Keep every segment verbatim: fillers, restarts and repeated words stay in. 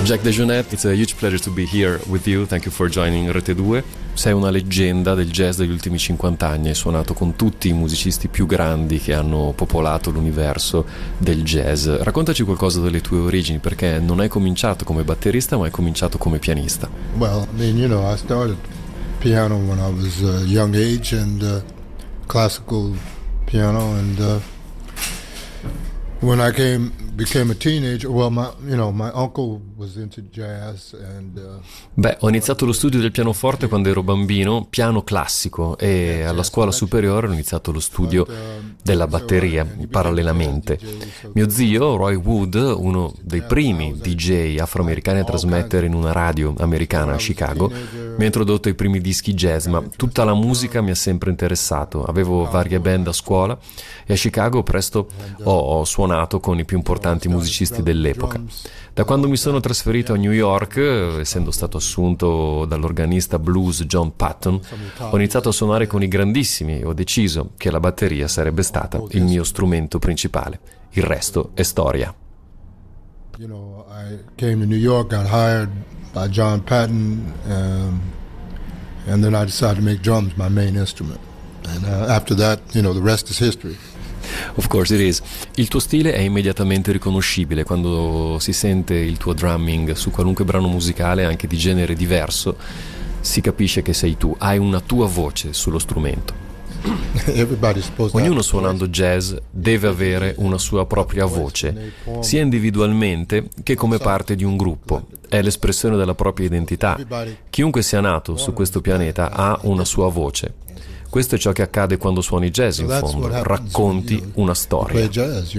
Jack DeJohnette, it's a huge pleasure to be here with you. Thank you for joining Rete due. Sei una leggenda del jazz degli ultimi cinquanta anni, hai suonato con tutti i musicisti più grandi che hanno popolato l'universo del jazz. Raccontaci qualcosa delle tue origini, perché non hai cominciato come batterista, ma hai cominciato come pianista. Well, I mean, you know, I started piano when I was a young age, and uh, classical piano, and uh, when I came became a teenager, well, my you know my uncle was into jazz, and uh, Beh, ho iniziato lo studio del pianoforte quando ero bambino, piano classico, e alla scuola superiore ho iniziato lo studio della batteria parallelamente. Mio zio, Roy Wood, uno dei primi D J afroamericani a trasmettere in una radio americana a Chicago, mi ha introdotto ai primi dischi jazz, ma tutta la musica mi ha sempre interessato. Avevo varie band a scuola e a Chicago presto ho, ho suonato con i più importanti musicisti dell'epoca. Da quando mi sono trasferito a New York, essendo stato assunto dall'organista blues John Patton, ho iniziato a suonare con i grandissimi e ho deciso che la batteria sarebbe stata il mio strumento principale. Il resto è storia. You know, I came to New York, got hired by John Patton, um, and then I decided to make drums my main instrument. And uh, after that, you know, the rest is history. Of course it is. Il tuo stile è immediatamente riconoscibile quando si sente il tuo drumming su qualunque brano musicale, anche di genere diverso, si capisce che sei tu, hai una tua voce sullo strumento. Ognuno suonando jazz deve avere una sua propria voce, sia individualmente che come parte di un gruppo. È l'espressione della propria identità. Chiunque sia nato su questo pianeta ha una sua voce. Questo è ciò che accade quando suoni jazz, in fondo, racconti una storia.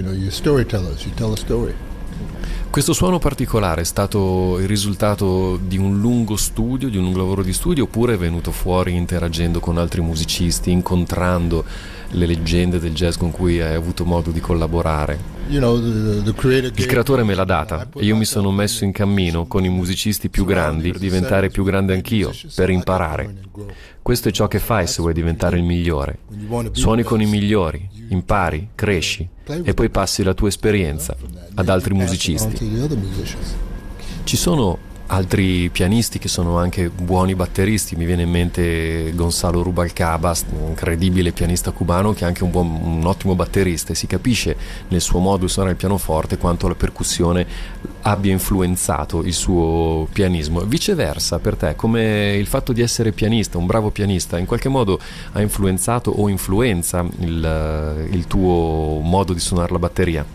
Questo suono particolare è stato il risultato di un lungo studio, di un lungo lavoro di studio, oppure è venuto fuori interagendo con altri musicisti, incontrando le leggende del jazz con cui hai avuto modo di collaborare? Il creatore me l'ha data e io mi sono messo in cammino con i musicisti più grandi per diventare più grande anch'io, per imparare. Questo è ciò che fai se vuoi diventare il migliore. Suoni con i migliori, impari, cresci e poi passi la tua esperienza ad altri musicisti. Ci sono altri pianisti che sono anche buoni batteristi. Mi viene in mente Gonzalo Rubalcaba, un incredibile pianista cubano che è anche un, buon, un ottimo batterista, e si capisce nel suo modo di suonare il pianoforte quanto la percussione abbia influenzato il suo pianismo. Viceversa, per te, come il fatto di essere pianista, un bravo pianista, in qualche modo ha influenzato o influenza il, il tuo modo di suonare la batteria?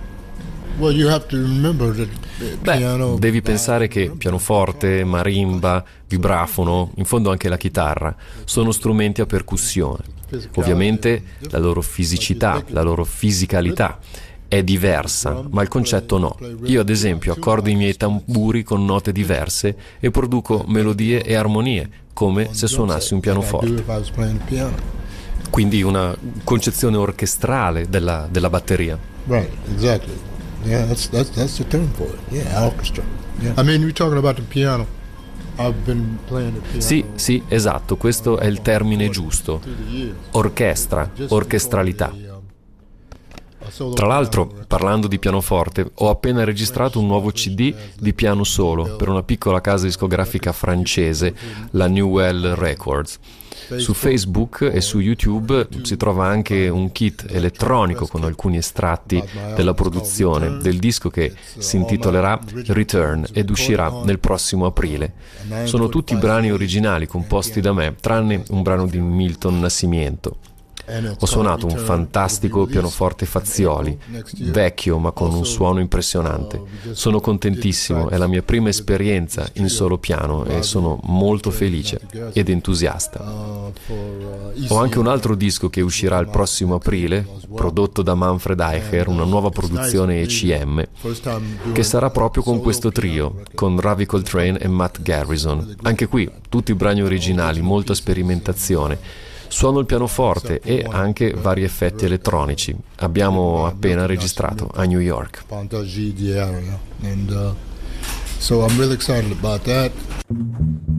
Beh, devi pensare che pianoforte, marimba, vibrafono, in fondo anche la chitarra, sono strumenti a percussione. Ovviamente la loro fisicità, la loro fisicalità è diversa, ma il concetto no. Io ad esempio accordo i miei tamburi con note diverse e produco melodie e armonie, come se suonassi un pianoforte. Quindi una concezione orchestrale della, della batteria. Right, exactly. Yeah, that's that's that's the term for it. Yeah, orchestra. Yeah. I mean, you're talking about the piano. I've been playing the piano. Sì, sì, esatto, questo è il termine giusto. Orchestra, orchestralità. Tra l'altro, parlando di pianoforte, ho appena registrato un nuovo C D di piano solo per una piccola casa discografica francese, la New Well Records. Su Facebook e su YouTube si trova anche un kit elettronico con alcuni estratti della produzione del disco, che si intitolerà Return ed uscirà nel prossimo aprile. Sono tutti brani originali composti da me, tranne un brano di Milton Nascimento. Ho suonato un fantastico pianoforte Fazioli, vecchio ma con un suono impressionante. Sono contentissimo, è la mia prima esperienza in solo piano e sono molto felice ed entusiasta. Ho anche un altro disco che uscirà il prossimo aprile, prodotto da Manfred Eicher, una nuova produzione E C M, che sarà proprio con questo trio, con Ravi Coltrane e Matt Garrison. Anche qui tutti brani originali, molta sperimentazione. Suono il pianoforte e anche vari effetti elettronici. Abbiamo appena registrato a New York. So I'm really excited about that.